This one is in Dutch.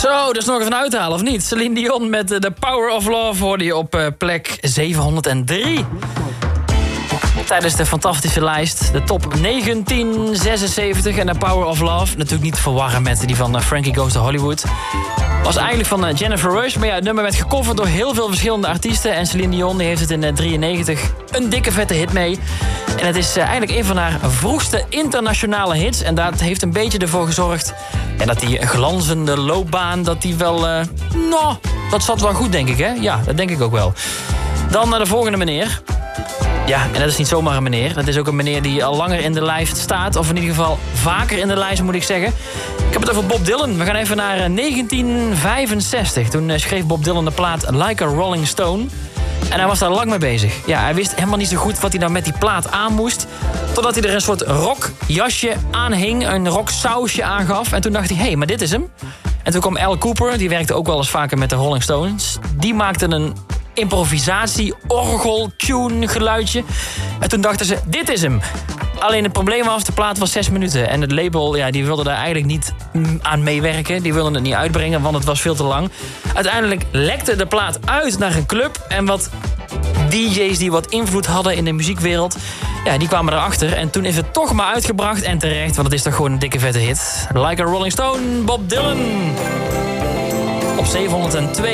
Zo, dat is nog even uithalen, of niet? Celine Dion met The Power of Love hoorde je op plek 703. Tijdens de fantastische lijst, de top 1976 en The Power of Love. Natuurlijk niet te verwarren met die van Frankie Goes to Hollywood. Was eigenlijk van Jennifer Rush, maar ja, het nummer werd gecoverd door heel veel verschillende artiesten. En Celine Dion die heeft het in 1993 een dikke vette hit mee. En het is eigenlijk een van haar vroegste internationale hits. En dat heeft een beetje ervoor gezorgd dat die glanzende loopbaan, dat die wel... dat zat wel goed, denk ik, hè? Ja, dat denk ik ook wel. Dan naar de volgende meneer. Ja, en dat is niet zomaar een meneer. Dat is ook een meneer die al langer in de lijst staat. Of in ieder geval vaker in de lijst, moet ik zeggen. Ik heb het over Bob Dylan. We gaan even naar 1965. Toen schreef Bob Dylan de plaat Like a Rolling Stone. En hij was daar lang mee bezig. Ja, hij wist helemaal niet zo goed wat hij nou met die plaat aan moest. Totdat hij er een soort rockjasje aan hing. Een rocksausje aangaf. En toen dacht hij, hé, maar dit is hem. En toen kwam Al Cooper. Die werkte ook wel eens vaker met de Rolling Stones. Die maakte een improvisatie, orgel, tune, geluidje. En toen dachten ze, dit is hem. Alleen het probleem was, de plaat was 6 minuten. En het label, ja, die wilde daar eigenlijk niet aan meewerken. Die wilden het niet uitbrengen, want het was veel te lang. Uiteindelijk lekte de plaat uit naar een club. En wat DJ's die wat invloed hadden in de muziekwereld, ja, die kwamen erachter. En toen is het toch maar uitgebracht. En terecht, want het is toch gewoon een dikke vette hit. Like a Rolling Stone, Bob Dylan. Op 702.